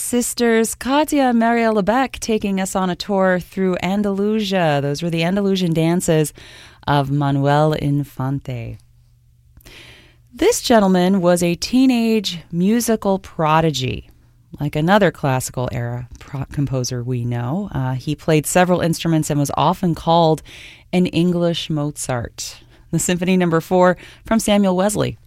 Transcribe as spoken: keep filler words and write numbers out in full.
sisters Katia and Maria Lebec taking us on a tour through Andalusia. Those were the Andalusian dances of Manuel Infante. This gentleman was a teenage musical prodigy, like another classical era pro- composer we know. Uh, he played several instruments and was often called an English Mozart. The Symphony Number Four from Samuel Wesley.